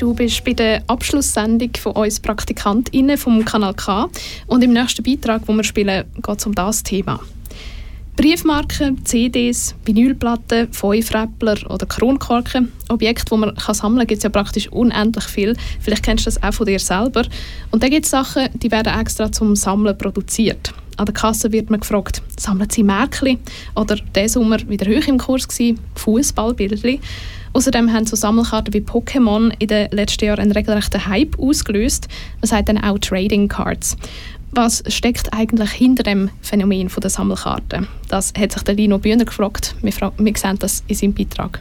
du bist bei der Abschlusssendung von uns PraktikantInnen vom Kanal K und im nächsten Beitrag, den wir spielen, geht es um das Thema. Briefmarken, CDs, Vinylplatten, Fünfräppler oder Kronkorken. Objekte, die man sammeln kann, gibt es ja praktisch unendlich viel. Vielleicht kennst du das auch von dir selber. Und dann gibt es Sachen, die werden extra zum Sammeln produziert. An der Kasse wird man gefragt, sammeln Sie Märkli? Oder diesen Sommer wieder hoch im Kurs gewesen, Fußballbildli. Außerdem haben so Sammelkarten wie Pokémon in den letzten Jahren einen regelrechten Hype ausgelöst. Man sagt dann auch Trading Cards. Was steckt eigentlich hinter dem Phänomen der Sammelkarten? Das hat sich der Lino Bühner gefragt. Wir sehen das in seinem Beitrag.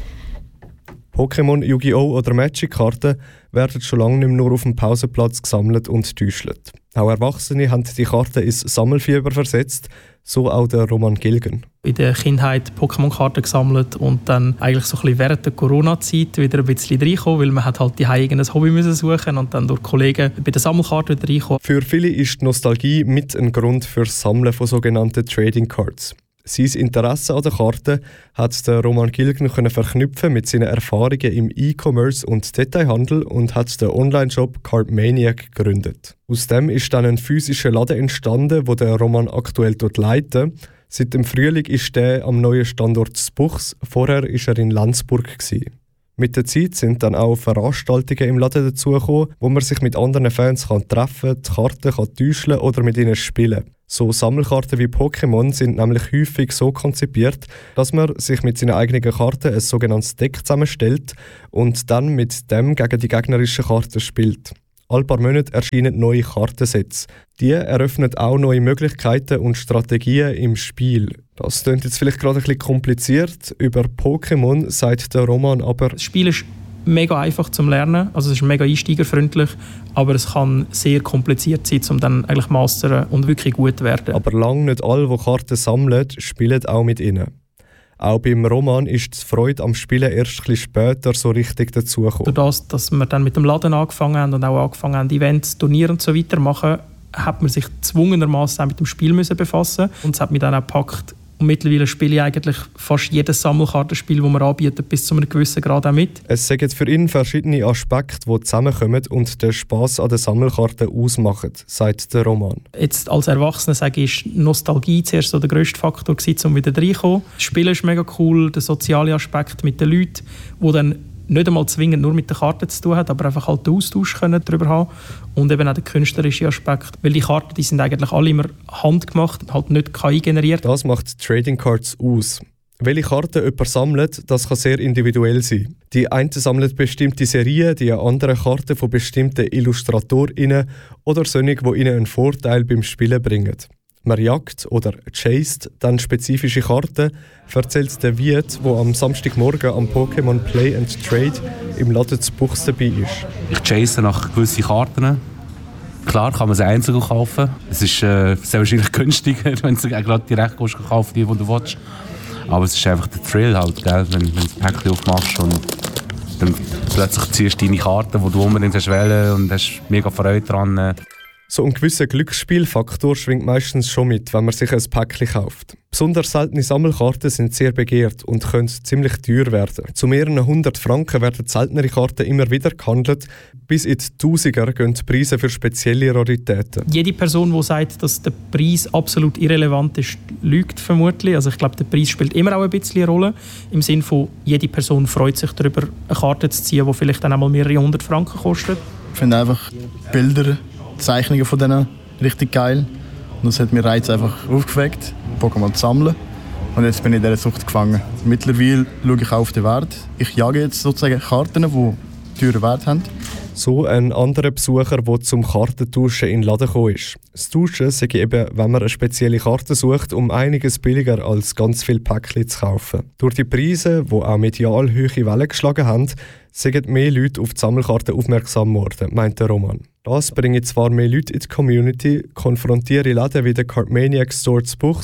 Pokémon, Yu-Gi-Oh! Oder Magic-Karten werden schon lange nicht mehr nur auf dem Pausenplatz gesammelt und getäuscht. Auch Erwachsene haben die Karten ins Sammelfieber versetzt, so auch der Roman Gilgen. In der Kindheit Pokémon-Karten gesammelt und dann eigentlich so ein bisschen während der Corona-Zeit wieder ein bisschen reinkommen, weil man hat halt die ein Hobby müssen suchen und dann durch Kollegen bei der Sammelkarte wieder reinkommen. Für viele ist die Nostalgie mit ein Grund für das Sammeln von sogenannten Trading Cards. Sein Interesse an der Karte hat der Roman Gilgen verknüpfen mit seinen Erfahrungen im E-Commerce und Detailhandel und hat den Online-Shop Cardmaniac gegründet. Aus dem ist dann ein physischer Laden entstanden, wo der Roman aktuell dort leitet. Seit dem Frühling ist er am neuen Standort Spuchs, vorher war er in Lenzburg. Mit der Zeit sind dann auch Veranstaltungen im Laden dazugekommen, wo man sich mit anderen Fans treffen kann, die Karten täuschen oder mit ihnen spielen. So Sammelkarten wie Pokémon sind nämlich häufig so konzipiert, dass man sich mit seinen eigenen Karten ein sogenanntes Deck zusammenstellt und dann mit dem gegen die gegnerischen Karten spielt. Alle paar Monate erscheinen neue Kartensets. Die eröffnen auch neue Möglichkeiten und Strategien im Spiel. Das klingt jetzt vielleicht gerade ein bisschen kompliziert. Über Pokémon sagt der Roman aber... Das Spiel ist mega einfach zum Lernen, also es ist mega einsteigerfreundlich, aber es kann sehr kompliziert sein, um dann eigentlich mastern und wirklich gut zu werden. Aber lange nicht alle, die Karten sammeln, spielen auch mit ihnen. Auch beim Roman ist die Freude am Spielen erst ein bisschen später so richtig dazugekommen. Durch das, dass wir dann mit dem Laden angefangen haben und auch angefangen haben, Events, Turniere und so weiter machen, hat man sich gezwungenermaßen auch mit dem Spiel müssen befassen und es hat mich dann auch gepackt. Und mittlerweile spiele ich eigentlich fast jedes Sammelkartenspiel, das wir anbieten, bis zu einem gewissen Grad auch mit. Es sind für ihn verschiedene Aspekte, die zusammenkommen und den Spass an den Sammelkarten ausmachen, sagt der Roman. Jetzt als Erwachsener sage ich, ist Nostalgie zuerst so der grösste Faktor gewesen, um wieder reinzukommen. Das Spielen ist mega cool, der soziale Aspekt mit den Leuten, die dann nicht einmal zwingend nur mit den Karten zu tun hat, aber einfach halt den Austausch können darüber haben und eben auch der künstlerische Aspekt, weil die Karten, die sind eigentlich alle immer handgemacht, halt nicht KI generiert. Das macht Trading Cards aus. Welche Karten jemand sammelt, das kann sehr individuell sein. Die einen sammeln bestimmte Serien, die andere Karten von bestimmten IllustratorInnen oder solche, die ihnen einen Vorteil beim Spielen bringen. Man jagt oder chased dann spezifische Karten, erzählt der Wiet, der am Samstagmorgen am Pokémon Play and Trade im Laden zu Buchs dabei ist. Ich chase nach gewissen Karten. Klar kann man sie einzeln kaufen. Es ist sehr wahrscheinlich günstiger, wenn du gerade direkt kaufen die du willst. Aber es ist einfach der Thrill halt, gell? Wenn du das Päckchen aufmachst und dann plötzlich ziehst du deine Karten, die du unbedingt hast wollen und hast mega Freude daran. So ein gewisser Glücksspielfaktor schwingt meistens schon mit, wenn man sich ein Päckchen kauft. Besonders seltene Sammelkarten sind sehr begehrt und können ziemlich teuer werden. Zu mehreren 100 Franken werden seltenere Karten immer wieder gehandelt. Bis in die Tausiger gehen die Preise für spezielle Raritäten. Jede Person, die sagt, dass der Preis absolut irrelevant ist, lügt vermutlich. Also ich glaube, der Preis spielt immer auch ein bisschen eine Rolle. Im Sinne von, jede Person freut sich darüber, eine Karte zu ziehen, die vielleicht dann einmal mehrere 100 Franken kostet. Ich finde einfach Bilder, Zeichnungen von denen richtig geil. Und das hat mir Reiz einfach aufgeweckt, Pokémon zu sammeln. Und jetzt bin ich in dieser Sucht gefangen. Mittlerweile schaue ich auch auf den Wert. Ich jage jetzt sozusagen Karten, die teuren Wert haben. So ein anderer Besucher, der zum Kartentauschen in den Laden gekommen ist. Das Tauschen sei eben, wenn man eine spezielle Karte sucht, um einiges billiger als ganz viele Päckchen zu kaufen. Durch die Preise, die auch medial hohe Wellen geschlagen haben, sind mehr Leute auf die Sammelkarten aufmerksam geworden, meint der Roman. Das bringt zwar mehr Leute in die Community, konfrontiere Läden wie der Cardmaniac Store zu Buchs,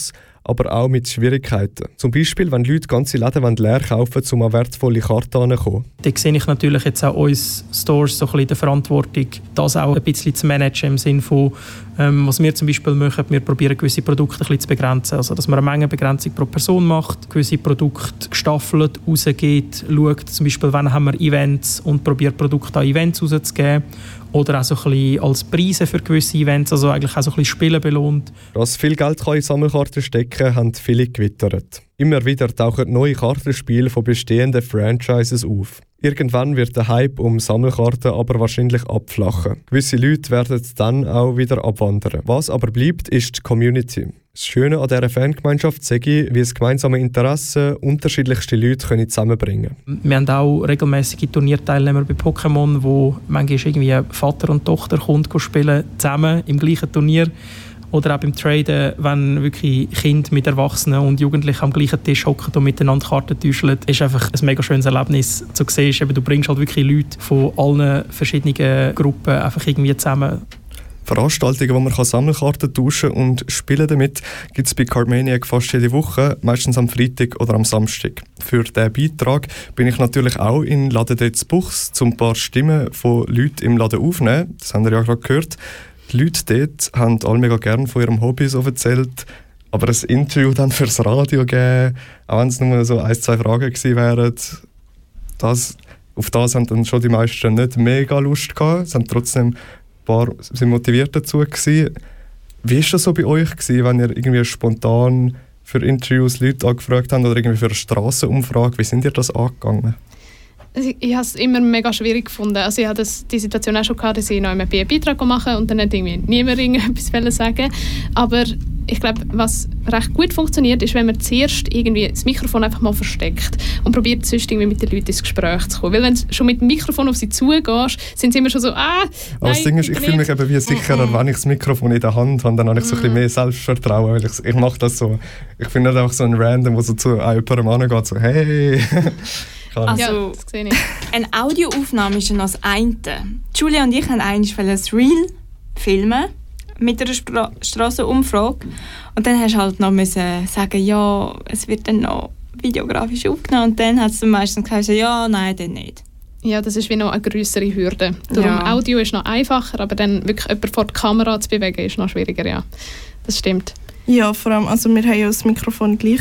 aber auch mit Schwierigkeiten. Zum Beispiel, wenn Leute ganze Läden leer kaufen, um an wertvolle Karten heranzukommen. Da sehe ich natürlich jetzt auch uns Stores so ein bisschen in der Verantwortung, das auch ein bisschen zu managen im Sinne von, was wir zum Beispiel machen, wir probieren gewisse Produkte ein bisschen zu begrenzen. Also, dass man eine Mengenbegrenzung pro Person macht, gewisse Produkte gestaffelt rausgeht, schaut zum Beispiel, wann haben wir Events und probiert Produkte an Events rauszugeben. Oder auch so ein bisschen als Preise für gewisse Events, also eigentlich auch so ein bisschen Spielen belohnt. Dass viel Geld kann in Sammelkarten stecken, haben viele gewittert. Immer wieder tauchen neue Kartenspiele von bestehenden Franchises auf. Irgendwann wird der Hype um Sammelkarten aber wahrscheinlich abflachen. Gewisse Leute werden dann auch wieder abwandern. Was aber bleibt, ist die Community. Das Schöne an dieser Fangemeinschaft sage ich, wie es gemeinsame Interessen unterschiedlichste Leute zusammenbringen können. Wir haben auch regelmäßige Turnierteilnehmer bei Pokémon, wo manchmal irgendwie Vater und Tochter spielen zusammen im gleichen Turnier. Oder auch beim Traden, wenn wirklich Kinder mit Erwachsenen und Jugendlichen am gleichen Tisch hocken und miteinander Karten täuschen, ist einfach ein mega schönes Erlebnis. Du siehst, du bringst halt wirklich Leute von allen verschiedenen Gruppen einfach irgendwie zusammen. Veranstaltungen, wo man Sammelkarten tauschen und spielen damit, gibt es bei Cardmaniac fast jede Woche, meistens am Freitag oder am Samstag. Für diesen Beitrag bin ich natürlich auch in Laden dort Buchs, um ein paar Stimmen von Leuten im Laden aufzunehmen. Das haben wir ja gerade gehört. Die Leute dort haben alle mega gerne von ihrem Hobby so erzählt, aber ein Interview dann fürs Radio geben, auch wenn es nur so 1-2 Fragen gewesen wären, auf das haben dann schon die meisten nicht mega Lust gehabt. Es haben trotzdem ein paar sind motiviert dazu gewesen. Wie war das so bei euch gewesen, wenn ihr irgendwie spontan für Interviews Leute angefragt habt oder irgendwie für eine Strassenumfrage? Wie sind ihr das angegangen? Ich habe es immer mega schwierig gefunden. Also ich hatte die Situation auch schon gehabt, dass ich noch einen Beitrag machen und dann nicht irgendwie niemand etwas sagen. Aber ich glaube, was recht gut funktioniert, ist, wenn man zuerst irgendwie das Mikrofon einfach mal versteckt und probiert sonst irgendwie mit den Leuten ins Gespräch zu kommen. Weil wenn du schon mit dem Mikrofon auf sie zugehst, sind sie immer schon so, Aber das Ding ist, ich fühle mich eben wie sicherer, wenn ich das Mikrofon in der Hand habe, dann habe ich so ein bisschen mehr Selbstvertrauen, weil ich mache das so. Ich bin nicht einfach so ein Random, der so zu jemandem angeht, so «Hey!» Also, das sehe ich. Eine Audioaufnahme ist ja noch das eine. Julia und ich haben eigentlich ein Reel filmen mit einer Strassenumfrage. Und dann hast du halt noch sagen, ja, es wird dann noch videografisch aufgenommen. Und dann hat es meistens gesagt, ja, nein, dann nicht. Ja, das ist wie noch eine grössere Hürde. Darum Audio ist noch einfacher, aber dann wirklich jemanden vor die Kamera zu bewegen, ist noch schwieriger, ja. Das stimmt. Ja, vor allem, also wir haben ja das Mikrofon gleich.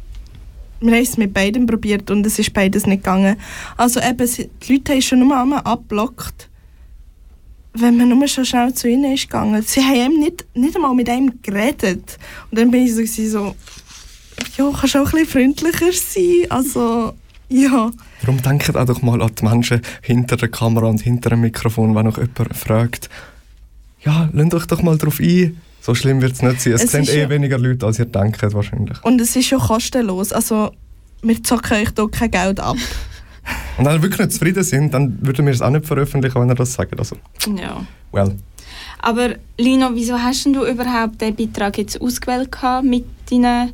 Wir haben es mit beidem probiert und es ist beides nicht gegangen. Also eben, die Leute haben schon nur einmal abgeblockt, wenn man nur schon schnell zu ihnen ist gegangen. Sie haben nicht einmal mit einem geredet. Und dann bin ich so ja, kannst du auch ein bisschen freundlicher sein? Also, ja. Darum denkt auch doch mal an die Menschen hinter der Kamera und hinter dem Mikrofon, wenn noch jemand fragt, ja, lasst euch doch mal drauf ein. So schlimm wird es nicht sein. Es sind weniger Leute, als ihr denkt wahrscheinlich. Und es ist schon kostenlos. Also, wir zocken euch hier kein Geld ab. Und wenn ihr wirklich nicht zufrieden sind, dann würden wir es auch nicht veröffentlichen, wenn ihr das sagt. Also, ja. Well. Aber Lino, wieso hast du überhaupt den Beitrag jetzt ausgewählt mit deinen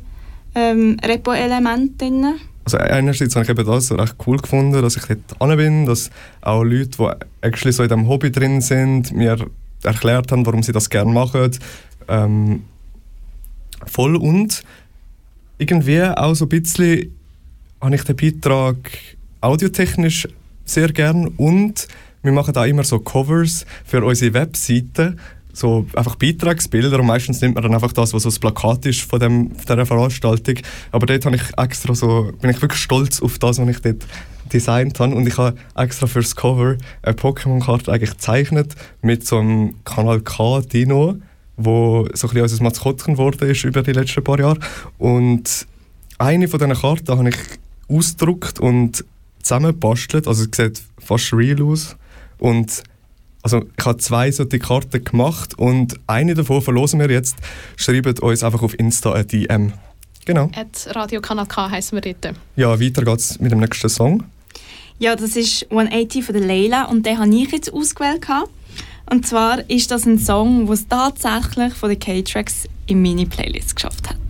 Repo-Elementen? Also einerseits habe ich eben das recht cool gefunden, dass ich dort hin bin, dass auch Leute, die actually so in diesem Hobby drin sind, mir erklärt haben, warum sie das gerne machen. Voll und irgendwie auch so ein bisschen habe ich den Beitrag audiotechnisch sehr gern und wir machen auch immer so Covers für unsere Webseite, so einfach Beitragsbilder und meistens nimmt man dann einfach das, was so das Plakat ist von dieser Veranstaltung. Aber dort habe ich extra bin ich wirklich stolz auf das, was ich dort designt habe und ich habe extra für das Cover eine Pokémon-Karte eigentlich gezeichnet mit so einem Kanal K-Dino, wo so ein bisschen unser Maskottchen geworden ist über die letzten paar Jahre. Und eine von diesen Karten habe ich ausgedruckt und zusammengebastelt, also es sieht fast real aus. Und also ich habe 2 solche Karten gemacht und eine davon verlosen wir jetzt. Schreibt uns einfach auf Insta eine DM. Genau. @radiokanal K heissen wir dort. Ja, weiter geht's mit dem nächsten Song. Ja, das ist 180 von der Leila und den habe ich jetzt ausgewählt. Und zwar ist das ein Song, den es tatsächlich von den K-Tracks in meine Playlist geschafft hat.